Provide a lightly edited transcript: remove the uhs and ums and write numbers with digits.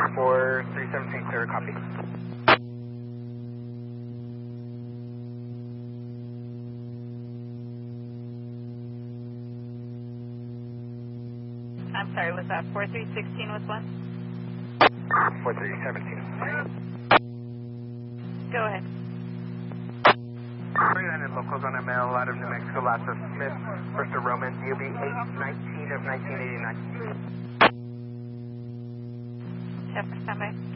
4317, clear, copy. I'm sorry, was that 4316 was what? 4317. Go ahead. 300 locals on ML out of New Mexico, lots of Smith, first of Roman, DOB 819 of 1989. Chef, stand by.